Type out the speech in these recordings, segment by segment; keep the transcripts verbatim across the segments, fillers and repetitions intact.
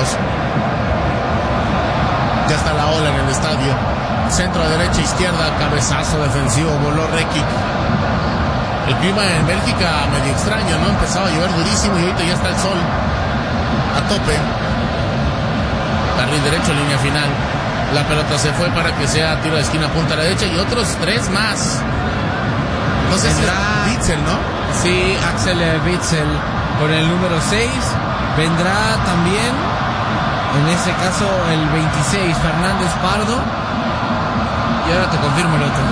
años. Ya está la ola en el estadio. Centro a derecha, izquierda, cabezazo defensivo, voló Rekic. El clima en Bélgica medio extraño, ¿no? Empezaba a llover durísimo y ahorita ya está el sol a tope. Carril derecho, línea final. La pelota se fue para que sea tiro de esquina, punta a la derecha y otros tres más. No sé si es Witsel, ¿no? Sí, Axel Witsel con el número seis. Vendrá también, en ese caso, el veintiséis, Fernández Pardo. Y ahora te confirmo el otro.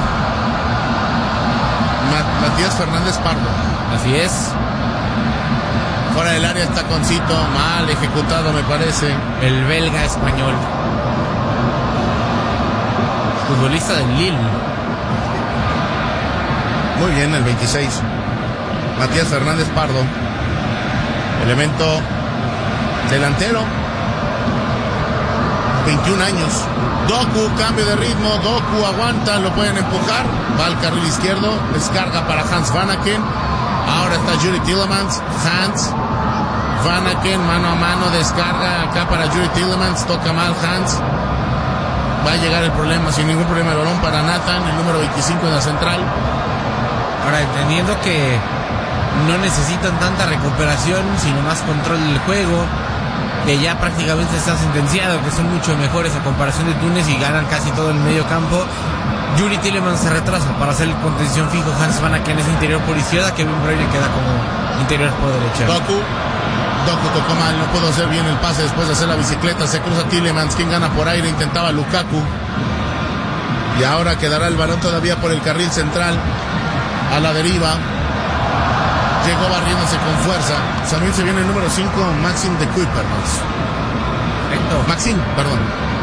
Matías Fernández Pardo. Así es. Fuera del área está Concito, mal ejecutado me parece. El belga español. Futbolista del Lille. Muy bien, el veintiséis. Matías Fernández Pardo. Elemento delantero. veintiún años. Doku, cambio de ritmo. Doku aguanta, lo pueden empujar. Va al carril izquierdo. Descarga para Hans Vanaken. Ahora está Yuri Tillemans. Hans Vanaken, mano a mano. Descarga acá para Yuri Tillemans. Toca mal Hans. Va a llegar el problema, sin ningún problema, el balón para Nathan, el número veinticinco en la central. Ahora, entendiendo que no necesitan tanta recuperación, sino más control del juego, que ya prácticamente está sentenciado, que son mucho mejores a comparación de Túnez y ganan casi todo el medio campo. Yuri Tillemans se retrasa para hacer el contención fijo. Hans Vanaken es interior por izquierda, Kevin Brady queda como interior por derecha. Doku, Doku tocó mal, no pudo hacer bien el pase después de hacer la bicicleta. Se cruza Tillemans, quien gana por aire, intentaba Lukaku. Y ahora quedará el balón todavía por el carril central, a la deriva. Llegó barriéndose con fuerza. También se viene el número cinco, Maxim de Kuipers. Perfecto. Maxim, perdón.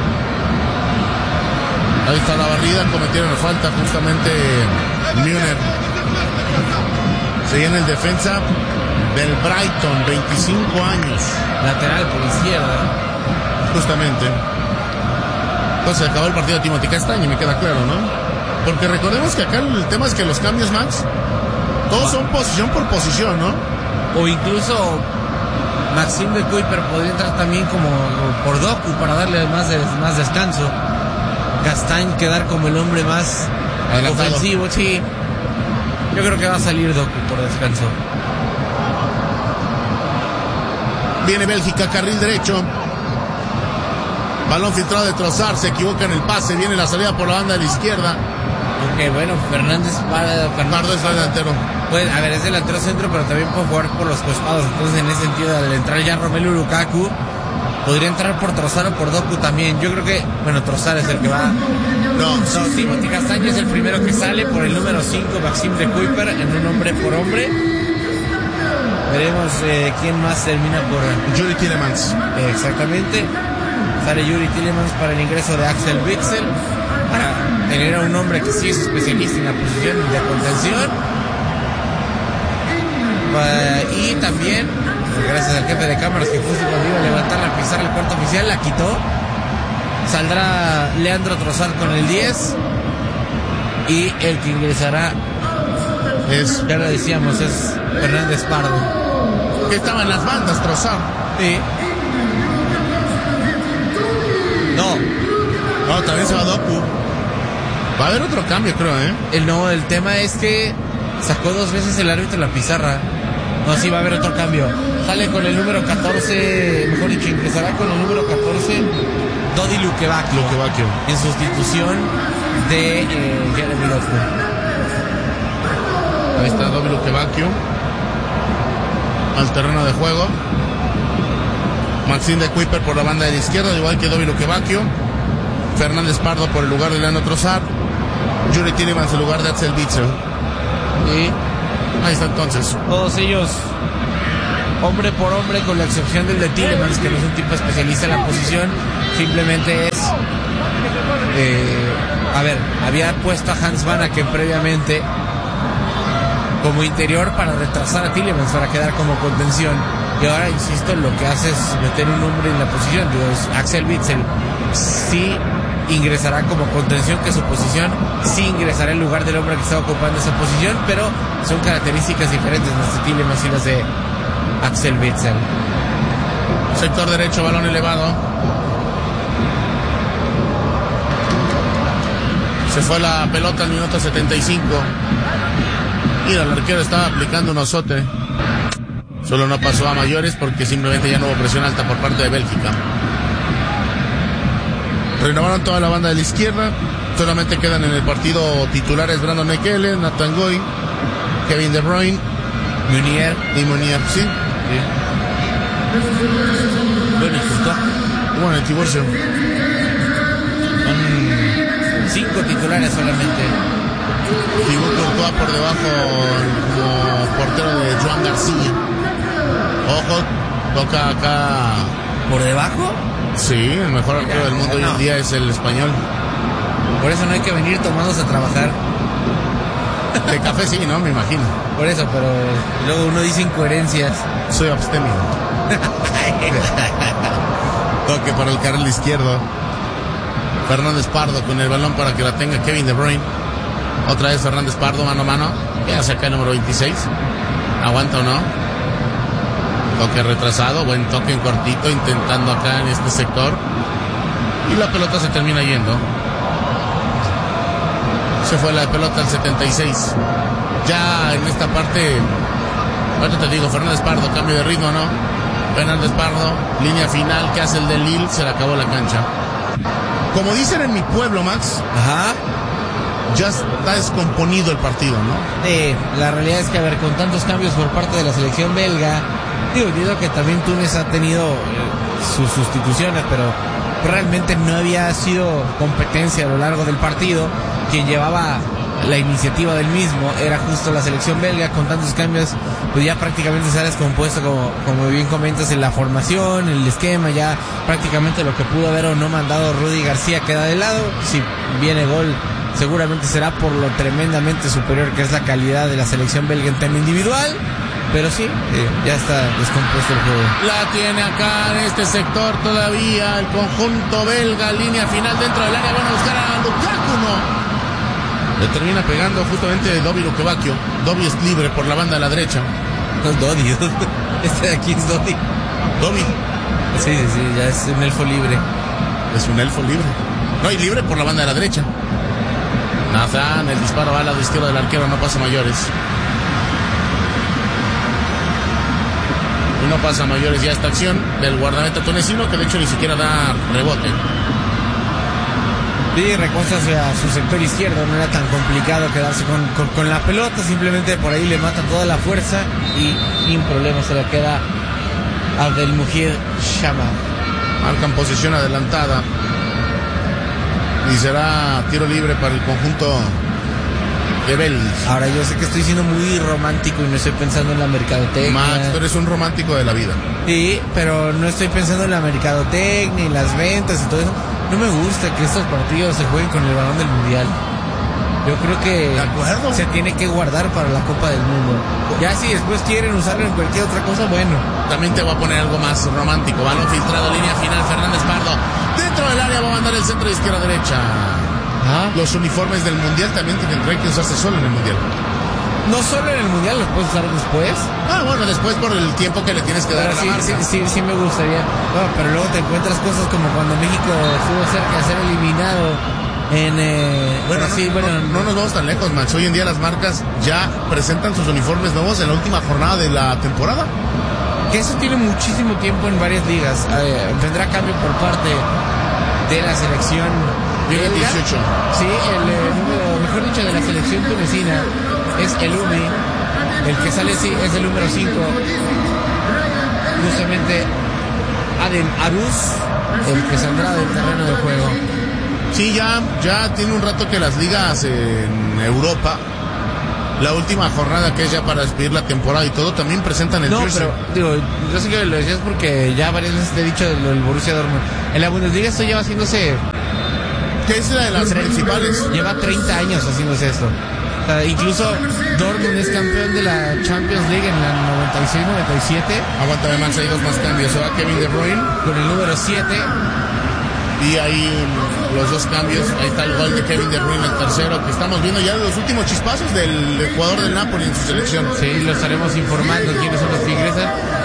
Ahí está la barrida, cometieron la falta justamente Müller. Se viene el defensa del Brighton, veinticinco años. Lateral por izquierda. Justamente. Entonces acabó el partido de Timothy Castagne, me queda claro, ¿no? Porque recordemos que acá el tema es que los cambios, Max, todos son posición por posición, ¿no? O incluso Maxim de Kuiper podría entrar también como por Doku para darle más, de, más descanso. Castagne quedar como el hombre más adelantado, ofensivo, sí. Yo creo que va a salir Doku por descanso. Viene Bélgica, carril derecho. Balón filtrado de Trossard, se equivoca en el pase. Viene la salida por la banda de la izquierda. Ok, bueno, Fernández para Pardo es delantero. Pues, a ver, es delantero centro, pero también puede jugar por los costados. Entonces, en ese sentido, al entrar ya Romelu Lukaku, podría entrar por Trossard o por Doku también. Yo creo que, bueno, Trossard es el que va. No, no Timothy Castagne es el primero que sale por el número cinco, Maxim de Kuiper, en un hombre por hombre. Veremos eh, quién más termina por... Yuri Tillemans. Eh, exactamente. Sale Yuri Tillemans para el ingreso de Axel Witsel, para tener a un hombre que sí es especialista en la posición de contención. Uh, y también, gracias al jefe de cámaras que justo cuando iba a levantar la pizarra el cuarto oficial, la quitó. Saldrá Leandro Trossard con el diez. Y el que ingresará es, ya lo decíamos, es Fernández Pardo. Que estaba en las bandas, Trossard. Sí. No. No, también se va Doku. Va a haber otro cambio, creo, ¿eh? El, no, el tema es que sacó dos veces el árbitro la pizarra. No, sí va a haber otro cambio. Sale con el número catorce, mejor dicho, ingresará con el número catorce, Dodi Lukebakio. Lukebakio. En sustitución de eh, Jeremy Doku. Ahí está Dodi Lukebakio. Al terreno de juego. Maxim de Kuiper por la banda de la izquierda, igual que Dodi Lukebakio. Fernández Pardo por el lugar de Leandro Trossard. Yuri Tillemans en lugar de Axel Witsel. Y ahí está entonces. Todos ellos, hombre por hombre, con la excepción del de Tillemans, que no es un tipo especialista en la posición. Simplemente es... Eh, a ver, había puesto a Hans Vanaken previamente como interior para retrasar a Tillemans, para quedar como contención. Y ahora, insisto, lo que hace es meter un hombre en la posición. Digo, Axel Witsel sí ingresará como contención, que su posición sí ingresará en lugar del hombre que está ocupando esa posición, pero son características diferentes las de Tillemans y las de Axel Witsel. Sector derecho, balón elevado. Se fue la pelota al minuto setenta y cinco. Mira, el arquero estaba aplicando un osote. Solo no pasó a mayores porque simplemente ya no hubo presión alta por parte de Bélgica. Renovaron toda la banda de la izquierda. Solamente quedan en el partido titulares Brandon Ekele, Nathan Goy, Kevin De Bruyne, Meunier y Meunier, ¿sí? Sí. Bueno, y Courtois. Bueno, el divorcio. Son cinco titulares solamente. Thibaut Courtois por debajo como portero de Joan García. Ojo, toca acá. ¿Por debajo? Sí, el mejor arquero del mundo hoy en día es el español. Por eso no hay que venir tomados a trabajar. De café sí, ¿no? Me imagino. Por eso, pero luego uno dice incoherencias. Soy abstemio. Toque para el carril izquierdo. Fernández Pardo con el balón para que la tenga Kevin De Bruyne. Otra vez Fernández Pardo, mano a mano. Queda acá el número veintiséis. ¿Aguanta o no? Toque retrasado, buen toque en cortito, intentando acá en este sector. Y la pelota se termina yendo. Se fue la pelota al setenta y seis. Ya en esta parte, ahorita te digo, Fernández Pardo, cambio de ritmo, ¿no? Fernández Pardo, línea final, que hace el de Lille, se le acabó la cancha. Como dicen en mi pueblo, Max, ajá, ya está descomponido el partido, ¿no? Sí, la realidad es que, a ver, con tantos cambios por parte de la selección belga, digo, digo que también Túnez ha tenido eh, sus sustituciones, pero realmente no había sido competencia a lo largo del partido. Quien llevaba la iniciativa del mismo era justo la selección belga. Con tantos cambios, pues ya prácticamente se ha descompuesto, como, como bien comentas, en la formación, el esquema. Ya prácticamente lo que pudo haber o no mandado Rudy García queda de lado. Si viene gol, seguramente será por lo tremendamente superior que es la calidad de la selección belga en tema individual. Pero sí, eh, ya está descompuesto el juego. La tiene acá en este sector todavía el conjunto belga, línea final dentro del área. Van a buscar a Lukaku, no. Le termina pegando justamente Dovi Lukebakio. Dovi es libre por la banda a la derecha. No es Dodi, este de aquí es Dodi. Dovi. Sí, sí, sí, ya es un elfo libre. Es un elfo libre. No, y libre por la banda de la derecha. Nathan, el disparo va al lado izquierdo del arquero, no pasa mayores. Y no pasa mayores ya esta acción del guardameta tunecino, que de hecho ni siquiera da rebote. Sí, recuesta hacia su sector izquierdo, no era tan complicado quedarse con, con, con la pelota, simplemente por ahí le mata toda la fuerza y sin problema se la queda a Abdelmujid Shama. Marcan posición adelantada y será tiro libre para el conjunto de Bélgica. Ahora, yo sé que estoy siendo muy romántico y no estoy pensando en la mercadotecnia. Max, tú eres un romántico de la vida. Sí, pero no estoy pensando en la mercadotecnia y las ventas y todo eso. No me gusta que estos partidos se jueguen con el balón del mundial. Yo creo que ¿de acuerdo? Se tiene que guardar para la Copa del Mundo. Ya si después quieren usarlo en cualquier otra cosa, bueno. También te voy a poner algo más romántico. Balón filtrado, línea final, Fernández Pardo. Dentro del área va a mandar el centro de izquierda a derecha. ¿Ah? Los uniformes del mundial también tendrán que usarse solo en el mundial. No solo en el mundial, los puedes usar después. Ah, bueno, después por el tiempo que le tienes que dar pero a la sí, marca. sí, sí, sí me gustaría. No, pero luego te encuentras cosas como cuando México estuvo cerca de ser eliminado en... Eh, bueno, sí, no, bueno, no, no nos vamos tan lejos, Max. Hoy en día las marcas ya presentan sus uniformes nuevos en la última jornada de la temporada. Que eso tiene muchísimo tiempo en varias ligas. Eh, tendrá cambio por parte de la selección belga. dieciocho. Sí, el eh, número, mejor dicho, de la selección tunecina es el Umi. El que sale, sí, es el número cinco. Justamente Adem Aruz, el que saldrá del terreno de juego. Sí, ya, ya tiene un rato que las ligas en Europa, la última jornada que es ya para despedir la temporada y todo, también presentan el No, jersey. pero, digo, yo sé que lo decías porque ya varias veces te he dicho del Borussia Dortmund. En la Bundesliga esto lleva haciéndose... ¿Qué es la de las principales? Lleva treinta años haciéndose esto. O sea, incluso Dortmund es campeón de la Champions League en la noventa y seis noventa y siete. Aguántame, Max, hay dos más cambios. Se va Kevin De Bruyne con el número siete. Y ahí los dos cambios. Ahí está el gol de Kevin De Bruyne, el tercero, que estamos viendo ya de los últimos chispazos del jugador del Napoli en su selección. Sí, lo estaremos informando quiénes son los tigres.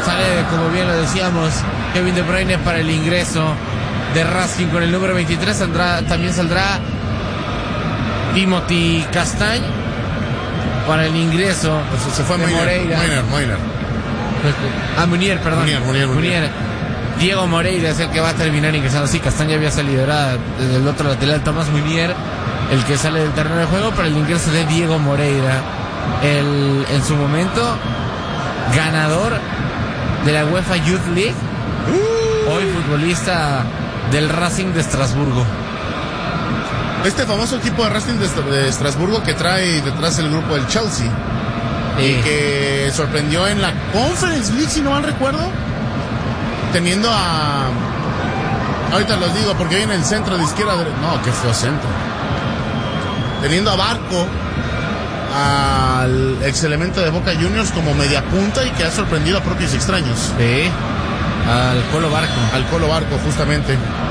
sale, como bien lo decíamos, Kevin De Bruyne para el ingreso de Racing con el número veintitrés. Saldrá, también saldrá Timothy Castañ para el ingreso. Pues se fue de Moiner, Moreira. Moiner, Moiner. Ah, Munier, perdón. Munier, Munier, Munier. Diego Moreira es el que va a terminar ingresando. Sí, Castañ ya había salido, era desde el otro lateral. Tomás Munier, el que sale del terreno de juego para el ingreso de Diego Moreira. El, en su momento, ganador de la UEFA Youth League. Uh. Hoy futbolista del Racing de Estrasburgo. Este famoso equipo de Racing de, de Estrasburgo que trae detrás el grupo del Chelsea. Sí. Y que sorprendió en la Conference League, si no mal recuerdo. Teniendo a... Ahorita los digo porque viene el centro de izquierda... De... No, qué feo centro. Teniendo a Barco, al ex elemento de Boca Juniors como media punta y que ha sorprendido a propios extraños. Sí, al Colo Barco. Al Colo Barco, justamente.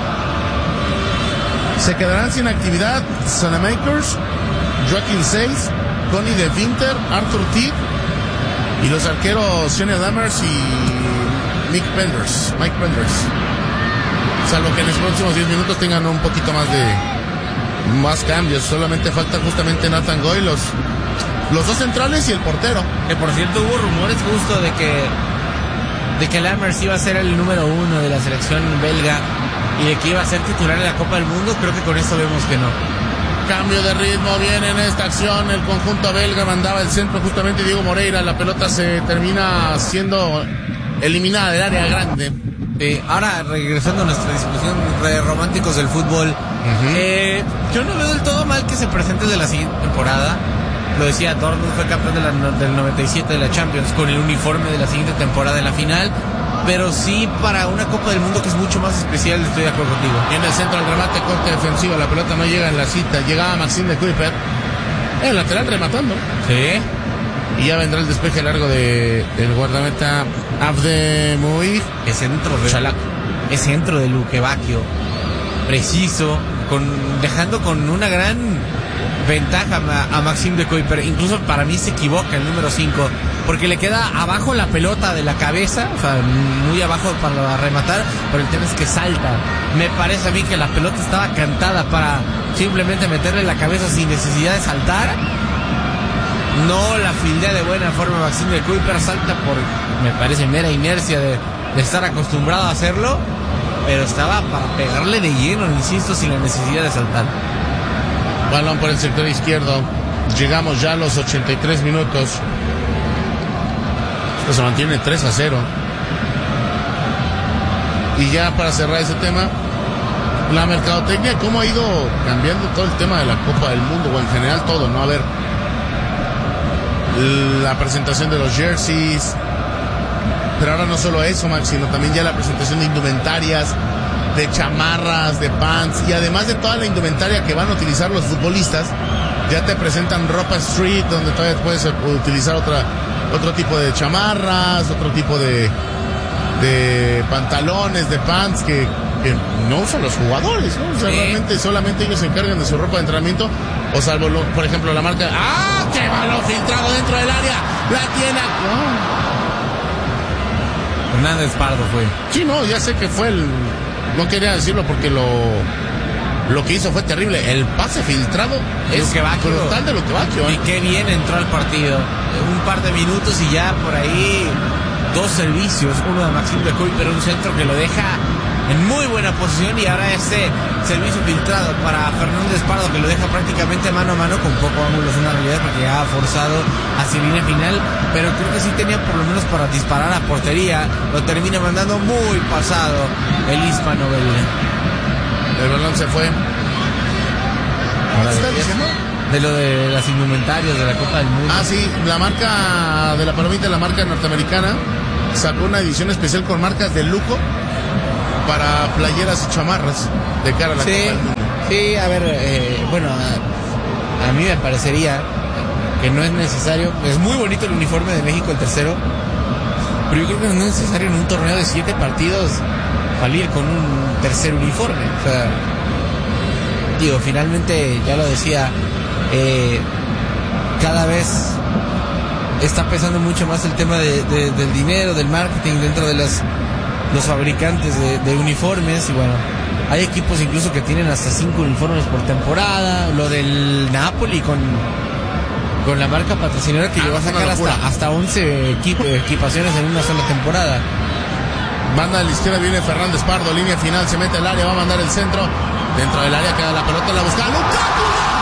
Se quedarán sin actividad Sanamakers, Joaquín Seis, Connie de Winter, Arthur Tick y los arqueros Sonia Dammers y Mike Penders. Mike Penders. Salvo que en los próximos diez minutos tengan un poquito más de más cambios. Solamente falta justamente Nathan Goy, los, los dos centrales y el portero. Que por cierto hubo rumores justo de que de que Lammers iba a ser el número uno de la selección belga y de que iba a ser titular en la Copa del Mundo. Creo que con esto vemos que no. Cambio de ritmo, viene en esta acción el conjunto belga, mandaba el centro justamente Diego Moreira, la pelota se termina siendo eliminada del área grande. Eh, ahora regresando a nuestra discusión de románticos del fútbol, uh-huh. eh, yo no veo del todo mal que se presente el de la siguiente temporada. Lo decía, Dortmund fue campeón de la, del noventa y siete de la Champions con el uniforme de la siguiente temporada en la final. Pero sí, para una Copa del Mundo que es mucho más especial, estoy de acuerdo contigo. Y en el centro del remate, corte defensivo, la pelota no llega en la cita. Llegaba Maxime de Kuiper, el lateral rematando. Sí. Y ya vendrá el despeje largo de del guardameta Abde Mouy. Es centro de Chalac. Es centro de Luque Bacchio. Preciso, con, dejando con una gran ventaja a Maxime de Kuiper. Incluso para mí se equivoca el número cinco, porque le queda abajo la pelota de la cabeza, o sea, muy abajo para rematar, pero el tema es que salta. Me parece a mí que la pelota estaba cantada para simplemente meterle la cabeza sin necesidad de saltar. No la fildea de buena forma Maxime de Kuiper, salta por, me parece, mera inercia de, de estar acostumbrado a hacerlo, pero estaba para pegarle de lleno, insisto, sin la necesidad de saltar. Balón por el sector izquierdo. Llegamos ya a los ochenta y tres minutos. Esto se mantiene tres a cero. Y ya para cerrar ese tema, la mercadotecnia, cómo ha ido cambiando todo el tema de la Copa del Mundo, o en general todo, ¿no? A ver, la presentación de los jerseys, pero ahora no solo eso, Max, sino también ya la presentación de indumentarias, de chamarras, de pants, y además de toda la indumentaria que van a utilizar los futbolistas, ya te presentan ropa street, donde todavía puedes utilizar otra, otro tipo de chamarras, otro tipo de, de pantalones, de pants que, que no usan los jugadores, ¿no? O sea, sí. Realmente solamente ellos se encargan de su ropa de entrenamiento, o salvo, lo, por ejemplo, la marca, ¡ah! ¡Qué balón filtrado dentro del área! ¡La tiene! ¡Oh! Hernández Pardo fue. Sí, no, ya sé que fue el... No quería decirlo porque lo lo que hizo fue terrible. El pase filtrado es brutal de Luque Bacchio, ¿eh? Y qué bien entró al partido. Un par de minutos y ya por ahí dos servicios. Uno de Maxime de Kuiper, un centro que lo deja en muy buena posición, y ahora ese servicio filtrado para Fernández Pardo que lo deja prácticamente mano a mano, con poco ángulo, es una realidad porque ya ha forzado hacia línea final, pero creo que sí tenía por lo menos para disparar a portería. Lo termina mandando muy pasado el hispano belga. El balón se fue. ¿Qué estás diciendo? De lo de las indumentarias de la Copa del Mundo. Ah, sí, la marca de la palomita, la marca norteamericana, sacó una edición especial con marcas de lujo para playeras y chamarras de cara a la sí, Copa del Mundo. Sí, a ver, eh, bueno, a, a mí me parecería que no es necesario. Es muy bonito el uniforme de México, el tercero, pero yo creo que no es necesario en un torneo de siete partidos salir con un tercer uniforme. O sea, digo, finalmente, ya lo decía, eh, cada vez está pesando mucho más el tema de, de, del dinero, del marketing dentro de las, los fabricantes de, de uniformes. Y bueno, hay equipos incluso que tienen hasta cinco uniformes por temporada. Lo del Napoli con, con la marca patrocinadora que ah, llegó a sacar hasta, hasta once equip, equipaciones en una sola temporada. Banda de la izquierda, viene Fernández Pardo, línea final, se mete al área, va a mandar el centro. Dentro del área queda la pelota, la busca Lukaku.